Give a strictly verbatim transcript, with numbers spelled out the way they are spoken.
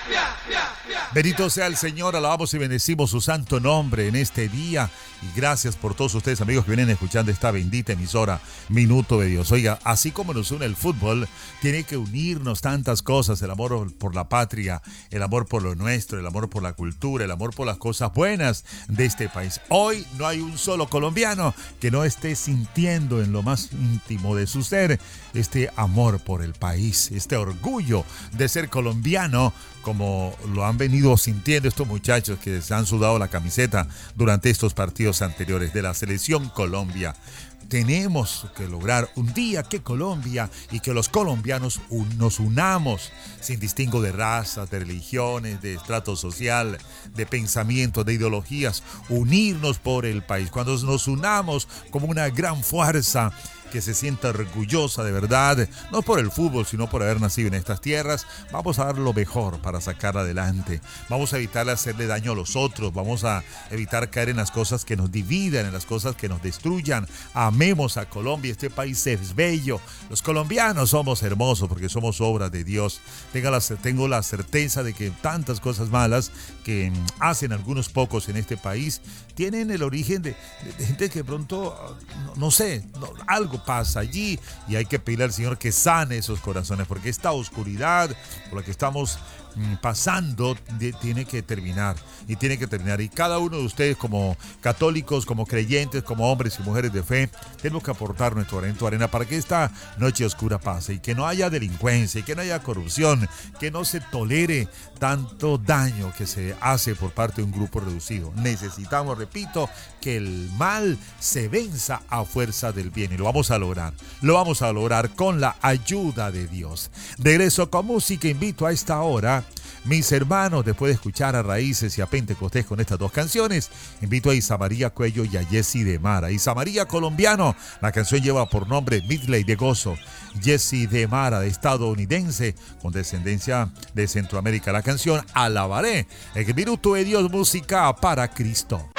Bendito sea el Señor, alabamos y bendecimos su santo nombre en este día. Y gracias por todos ustedes, amigos, que vienen escuchando esta bendita emisora, Minuto de Dios. Oiga, así como nos une el fútbol, tiene que unirnos tantas cosas: el amor por la patria, el amor por lo nuestro, el amor por la cultura, el amor por las cosas buenas de este país. Hoy no hay un solo colombiano que no esté sintiendo en lo más íntimo de su ser este amor por el país, este orgullo de ser colombiano, como lo han venido sintiendo estos muchachos que se han sudado la camiseta durante estos partidos anteriores de la selección Colombia. Tenemos que lograr un día que Colombia y que los colombianos un, nos unamos sin distingo de razas, de religiones, de estrato social, de pensamientos, de ideologías, unirnos por el país. Cuando nos unamos como una gran fuerza que se sienta orgullosa de verdad, no por el fútbol, sino por haber nacido en estas tierras, vamos a dar lo mejor para sacar adelante. Vamos a evitar hacerle daño a los otros, vamos a evitar caer en las cosas que nos dividan, en las cosas que nos destruyan. Amemos a Colombia, este país es bello. Los colombianos somos hermosos porque somos obra de Dios. Tengo la, tengo la certeza de que tantas cosas malas que hacen algunos pocos en este país tienen el origen de, de, de gente que de pronto, no, no sé, no, algo pasa allí y hay que pedirle al Señor que sane esos corazones, porque esta oscuridad por la que estamos pasando de, tiene que terminar y tiene que terminar y cada uno de ustedes, como católicos, como creyentes, como hombres y mujeres de fe, tenemos que aportar nuestro granito de arena para que esta noche oscura pase y que no haya delincuencia y que no haya corrupción, que no se tolere tanto daño que se hace por parte de un grupo reducido. Necesitamos, repito, que el mal se venza a fuerza del bien y lo vamos a lograr, lo vamos a lograr con la ayuda de Dios. Regreso con música. Invito a esta hora, mis hermanos, después de escuchar a Raíces y a Pentecostés con estas dos canciones, invito a Isa María Cuello y a Jessy de Mara. Isa María, colombiano, la canción lleva por nombre Midley de Gozo. Jessy de Mara, estadounidense, con descendencia de Centroamérica, la canción Alabaré. El Minuto de Dios, música para Cristo.